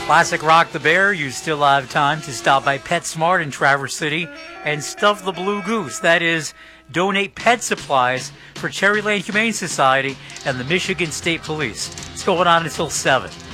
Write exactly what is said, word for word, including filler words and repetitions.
Classic Rock the Bear, you still have time to stop by PetSmart in Traverse City and stuff the Blue Goose. That is, donate pet supplies for Cherry Lane Humane Society and the Michigan State Police. It's going on until seven.